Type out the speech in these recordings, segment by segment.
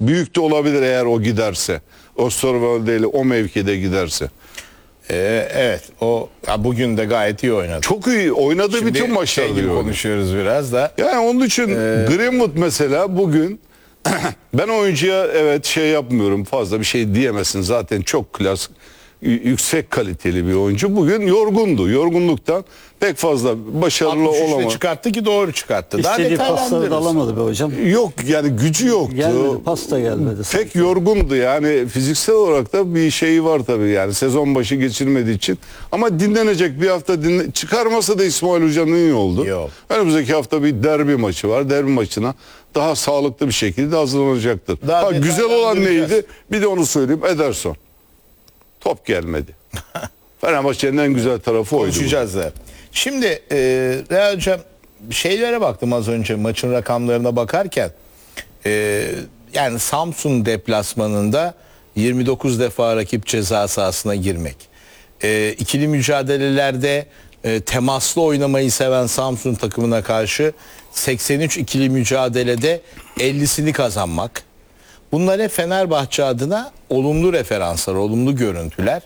büyük de olabilir eğer o giderse. Osterwolde ile o mevkide giderse. Evet, o bugün de gayet iyi oynadı. Çok iyi oynadı, Şimdi bütün maçlar gibi diyor. konuşuyoruz biraz da. Yani onun için Greenwood mesela bugün ben oyuncuya evet şey yapmıyorum, fazla bir şey diyemezsin. Zaten çok klas, yüksek kaliteli bir oyuncu. Bugün yorgundu. Yorgunluktan pek fazla başarılı 63'le olamadı. çıkarttı ki doğru çıkarttı. Daha İstediği pasları da detaylandırırız. alamadı be hocam. Yok yani gücü yoktu. Gelmedi, pas da gelmedi. Pek yorgundu yani, fiziksel olarak da bir şeyi var tabii yani, sezon başı geçirmediği için. Ama dinlenecek bir hafta çıkarmasa da İsmail Hoca'nın iyi oldu. Yok. Önümüzdeki hafta bir derbi maçı var. Derbi maçına daha sağlıklı bir şekilde hazırlanacaktır. Daha Güzel olan detaylandıracağız. neydi? Bir de onu söyleyeyim. Ederson. Top gelmedi. Fenerbahçe'nin en güzel tarafı oydu. Konuşacağız da. Şimdi Real Hocam, şeylere baktım az önce maçın rakamlarına bakarken. Yani Samsun deplasmanında 29 defa rakip ceza sahasına girmek. İkili mücadelelerde temaslı oynamayı seven Samsun takımına karşı 83 ikili mücadelede 50'sini kazanmak. Bunlar hep Fenerbahçe adına olumlu referanslar, olumlu görüntüler.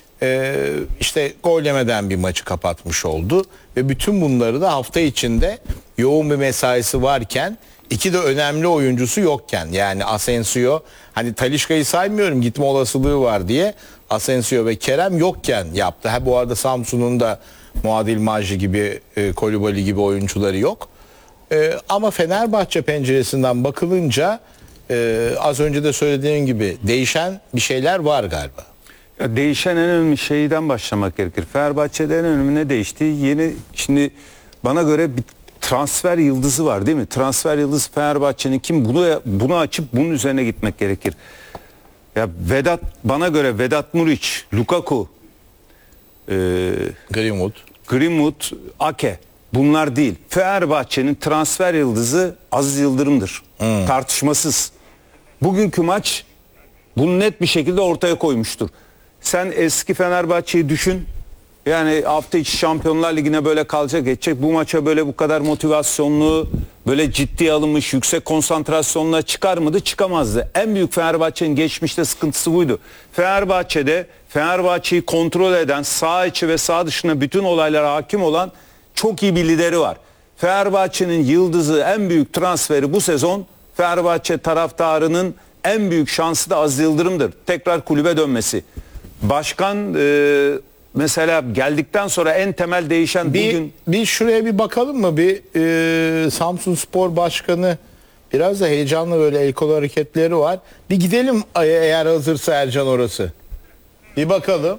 İşte gol yemeden bir maçı kapatmış oldu ve bütün bunları da hafta içinde yoğun bir mesaisi varken, iki de önemli oyuncusu yokken, yani Asensio, hani Talisca'yı saymıyorum gitme olasılığı var diye, Asensio ve Kerem yokken yaptı. Bu arada Samsun'un da Muadil Majdi gibi, Kolibali gibi oyuncuları yok. Ama Fenerbahçe penceresinden bakılınca az önce de söylediğim gibi değişen bir şeyler var galiba. Ya değişen en önemli şeyden başlamak gerekir. Fenerbahçe'de en önemli ne değişti? Şimdi bana göre bir transfer yıldızı var değil mi? Transfer yıldızı Fenerbahçe'nin kim? Bunu açıp bunun üzerine gitmek gerekir. Ya bana göre Vedat Muriç, Lukaku, Greenwood, Ake, bunlar değil. Fenerbahçe'nin transfer yıldızı Aziz Yıldırım'dır. Tartışmasız. Bugünkü maç bunu net bir şekilde ortaya koymuştur. Sen eski Fenerbahçe'yi düşün. Yani hafta içi Şampiyonlar Ligi'ne böyle kalacak geçecek. Bu maça böyle bu kadar motivasyonlu, böyle ciddiye alınmış, yüksek konsantrasyonla çıkar mıydı? Çıkamazdı. En büyük Fenerbahçe'nin geçmişte sıkıntısı buydu. Fenerbahçe'yi kontrol eden, sağ içi ve sağ dışına bütün olaylara hakim olan çok iyi bir lideri var. Fenerbahçe'nin yıldızı, en büyük transferi bu sezon, Fenerbahçe taraftarının en büyük şansı da Aziz Yıldırım'dır. Tekrar kulübe dönmesi. Başkan mesela geldikten sonra en temel değişen bir şuraya bir bakalım mı? Bir Samsun Spor Başkanı biraz da heyecanlı, böyle el kol hareketleri var. Bir gidelim eğer hazırsa Ercan orası. Bir bakalım.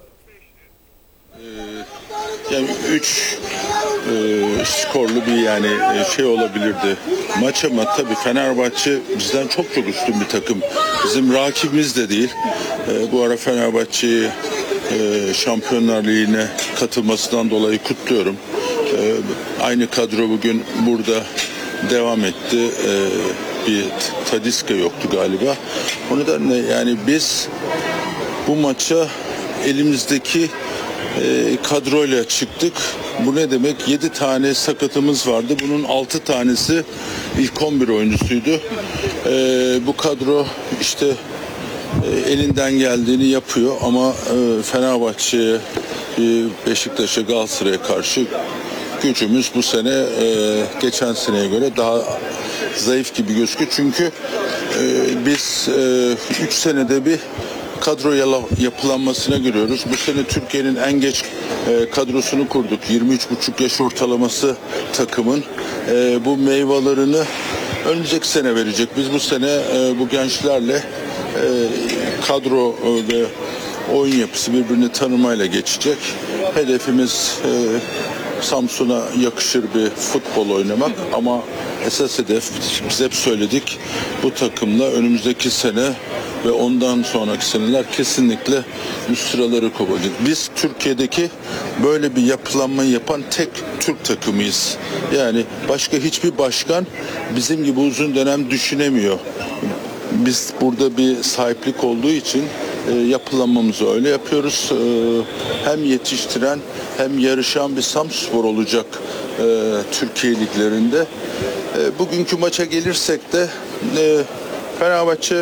Yani 3 skorlu bir yani şey olabilirdi maç, ama tabii Fenerbahçe bizden çok üstün bir takım. Bizim rakibimiz de değil. Bu ara Fenerbahçe'yi Şampiyonlar Ligi'ne katılmasından dolayı kutluyorum. Aynı kadro bugün burada devam etti. Bir Talisca yoktu galiba. O nedenle yani biz bu maça elimizdeki kadroyla çıktık. Bu ne demek? 7 tane sakatımız vardı. Bunun 6 tanesi ilk 11 oyuncusuydu. Bu kadro işte elinden geldiğini yapıyor ama Fenerbahçe'ye, Beşiktaş'a, Galatasaray'a karşı gücümüz bu sene geçen seneye göre daha zayıf gibi gözüküyor. Çünkü biz 3 senede bir kadro yapılanmasına giriyoruz. Bu sene Türkiye'nin en geç kadrosunu kurduk. 23,5 yaş ortalaması takımın. Bu meyvelerini önümüzdeki sene verecek. Biz bu sene bu gençlerle kadro ve oyun yapısı birbirini tanımayla geçecek. Hedefimiz Samsun'a yakışır bir futbol oynamak, ama esas hedef, biz hep söyledik, bu takımla önümüzdeki sene ve ondan sonraki seneler kesinlikle üst sıraları kovalıyız. Biz Türkiye'deki böyle bir yapılanmayı yapan tek Türk takımıyız. Yani başka hiçbir başkan bizim gibi uzun dönem düşünemiyor. Biz burada bir sahiplik olduğu için yapılanmamızı öyle yapıyoruz. Hem yetiştiren hem yarışan bir Samsunspor olacak Türkiye liglerinde. Bugünkü maça gelirsek de Fenerbahçe